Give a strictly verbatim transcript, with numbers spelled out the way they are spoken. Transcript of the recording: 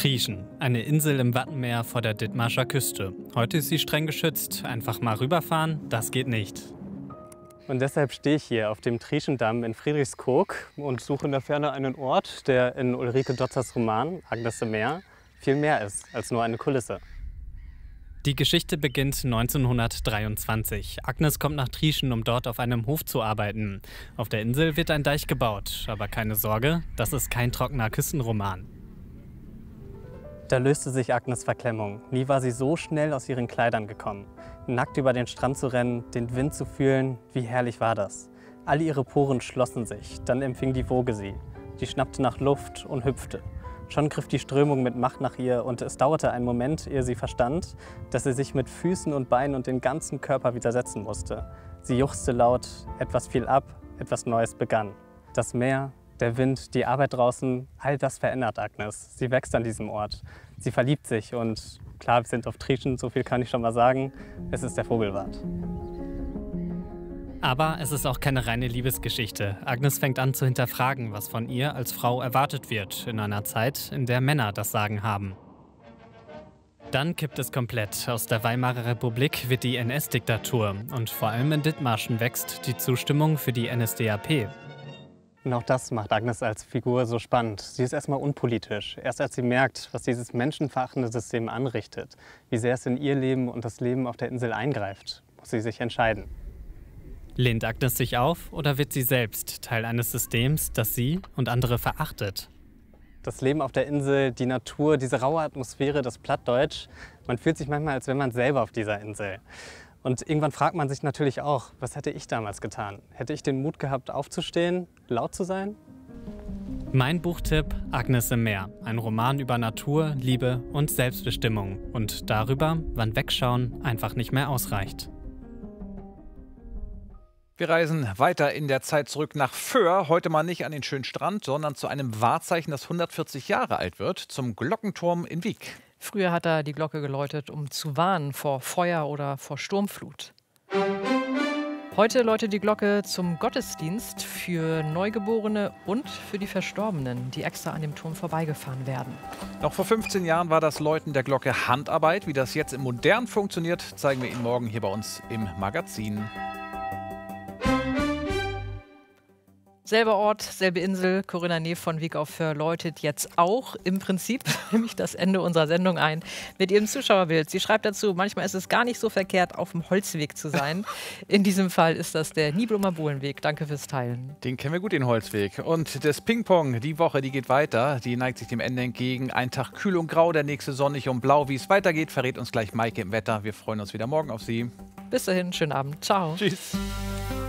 Trieschen, eine Insel im Wattenmeer vor der Dithmarscher Küste. Heute ist sie streng geschützt. Einfach mal rüberfahren, das geht nicht. Und deshalb stehe ich hier auf dem Trieschendamm in Friedrichskoog und suche in der Ferne einen Ort, der in Ulrike Dotzers Roman Agnes im Meer viel mehr ist als nur eine Kulisse. Die Geschichte beginnt neunzehnhundertdreiundzwanzig. Agnes kommt nach Trieschen, um dort auf einem Hof zu arbeiten. Auf der Insel wird ein Deich gebaut. Aber keine Sorge, das ist kein trockener Küstenroman. Da löste sich Agnes' Verklemmung. Nie war sie so schnell aus ihren Kleidern gekommen. Nackt über den Strand zu rennen, den Wind zu fühlen, wie herrlich war das. Alle ihre Poren schlossen sich, dann empfing die Woge sie. Sie schnappte nach Luft und hüpfte. Schon griff die Strömung mit Macht nach ihr und es dauerte einen Moment, ehe sie verstand, dass sie sich mit Füßen und Beinen und dem ganzen Körper widersetzen musste. Sie juchzte laut, etwas fiel ab, etwas Neues begann. Das Meer, der Wind, die Arbeit draußen, all das verändert Agnes. Sie wächst an diesem Ort. Sie verliebt sich und klar, wir sind auf Trieschen, so viel kann ich schon mal sagen, es ist der Vogelwart. Aber es ist auch keine reine Liebesgeschichte. Agnes fängt an zu hinterfragen, was von ihr als Frau erwartet wird, in einer Zeit, in der Männer das Sagen haben. Dann kippt es komplett. Aus der Weimarer Republik wird die N S-Diktatur und vor allem in Dithmarschen wächst die Zustimmung für die N S D A P. Und auch das macht Agnes als Figur so spannend. Sie ist erstmal unpolitisch. Erst als sie merkt, was dieses menschenverachtende System anrichtet, wie sehr es in ihr Leben und das Leben auf der Insel eingreift, muss sie sich entscheiden. Lehnt Agnes sich auf oder wird sie selbst Teil eines Systems, das sie und andere verachtet? Das Leben auf der Insel, die Natur, diese raue Atmosphäre, das Plattdeutsch, man fühlt sich manchmal, als wäre man selber auf dieser Insel. Und irgendwann fragt man sich natürlich auch, was hätte ich damals getan? Hätte ich den Mut gehabt, aufzustehen, laut zu sein? Mein Buchtipp: Agnes im Meer. Ein Roman über Natur, Liebe und Selbstbestimmung. Und darüber, wann Wegschauen einfach nicht mehr ausreicht. Wir reisen weiter in der Zeit zurück nach Föhr. Heute mal nicht an den schönen Strand, sondern zu einem Wahrzeichen, das hundertvierzig Jahre alt wird, zum Glockenturm in Wiek. Früher hat er die Glocke geläutet, um zu warnen vor Feuer oder vor Sturmflut. Heute läutet die Glocke zum Gottesdienst für Neugeborene und für die Verstorbenen, die extra an dem Turm vorbeigefahren werden. Noch vor fünfzehn Jahren war das Läuten der Glocke Handarbeit. Wie das jetzt im Modern funktioniert, zeigen wir Ihnen morgen hier bei uns im Magazin. Selber Ort, selbe Insel, Corinna Neef von Wiek auf Föhr läutet jetzt auch im Prinzip nämlich das Ende unserer Sendung ein mit ihrem Zuschauerbild. Sie schreibt dazu, manchmal ist es gar nicht so verkehrt, auf dem Holzweg zu sein. In diesem Fall ist das der Niblumer Bohlenweg. Danke fürs Teilen. Den kennen wir gut, den Holzweg. Und das Ping-Pong, die Woche, die geht weiter. Die neigt sich dem Ende entgegen. Ein Tag kühl und grau, der nächste sonnig und blau. Wie es weitergeht, verrät uns gleich Maike im Wetter. Wir freuen uns wieder morgen auf Sie. Bis dahin, schönen Abend. Ciao. Tschüss.